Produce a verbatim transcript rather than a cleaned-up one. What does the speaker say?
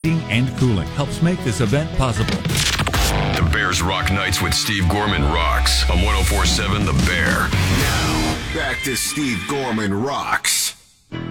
and cooling helps make this event possible. The Bears Rock Nights with Steve Gorman rocks on one oh four point seven The Bear. Now, back to Steve Gorman Rocks.